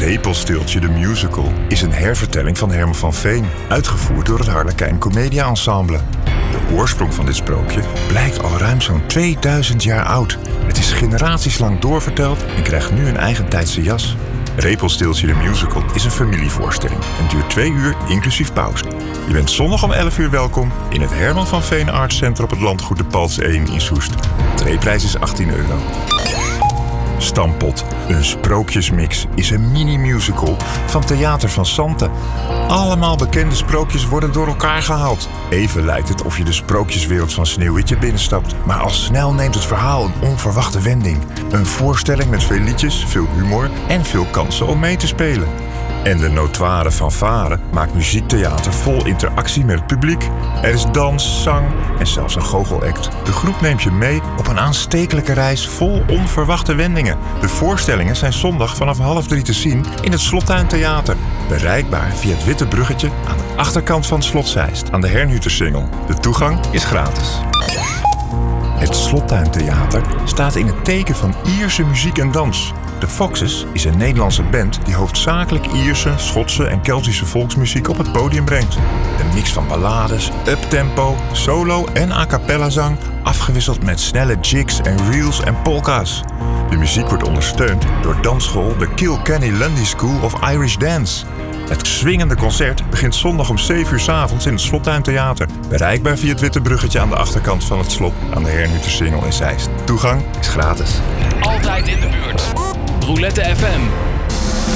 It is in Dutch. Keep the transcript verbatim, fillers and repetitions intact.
Repelsteeltje de Musical is een hervertelling van Herman van Veen, uitgevoerd door het Harlekijn Comedia Ensemble. De oorsprong van dit sprookje blijkt al ruim zo'n tweeduizend jaar oud. Het is generaties lang doorverteld en krijgt nu een eigentijdse jas. Repelsteeltje de Musical is een familievoorstelling en duurt twee uur inclusief pauze. Je bent zondag om elf uur welkom in het Herman van Veen Arts Center op het landgoed de Pals één in Soest. De entreeprijs is achttien euro. Stampot, een sprookjesmix, is een mini-musical van Theater van Santen. Allemaal bekende sprookjes worden door elkaar gehaald. Even lijkt het of je de sprookjeswereld van Sneeuwwitje binnenstapt. Maar al snel neemt het verhaal een onverwachte wending. Een voorstelling met veel liedjes, veel humor en veel kansen om mee te spelen. En de notoire fanfare maakt muziektheater vol interactie met het publiek. Er is dans, zang en zelfs een goochelact. De groep neemt je mee op een aanstekelijke reis vol onverwachte wendingen. De voorstellingen zijn zondag vanaf half drie te zien in het Slottuintheater. Bereikbaar via het witte bruggetje aan de achterkant van het Slot Zeist aan de Herrnhutersingel. De toegang is gratis. Het Slottuintheater staat in het teken van Ierse muziek en dans. De Foxes is een Nederlandse band die hoofdzakelijk Ierse, Schotse en Keltische volksmuziek op het podium brengt. Een mix van ballades, uptempo, solo en a cappella zang, afgewisseld met snelle jigs en reels en polka's. De muziek wordt ondersteund door dansschool de Kilkenny Lundy School of Irish Dance. Het swingende concert begint zondag om zeven uur 's avonds in het Slottuintheater. Bereikbaar via het witte bruggetje aan de achterkant van het slot aan de Herrnhutersingel in Zeist. Toegang is gratis. Altijd in de buurt. Roulette F M.